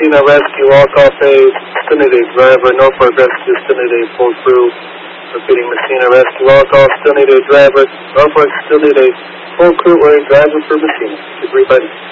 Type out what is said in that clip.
Messina Rescue, walk-off aid, still need a driver. Norfolk Rescue, still need a full crew. Repeating, Messina Rescue, walk-off, still need a driver. Norfolk, still need a full crew or a driver for Messina. Degree by